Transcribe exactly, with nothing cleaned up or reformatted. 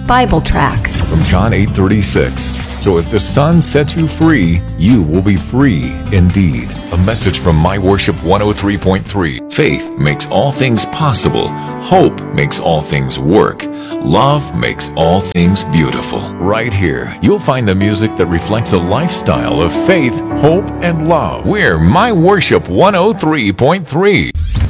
Bible tracts. From John eight thirty-six. So if the Son sets you free, you will be free indeed. A message from My Worship one oh three point three. Faith makes all things possible. Hope makes all things work. Love makes all things beautiful. Right here, you'll find the music that reflects a lifestyle of faith, hope, and love. We're My Worship one oh three point three.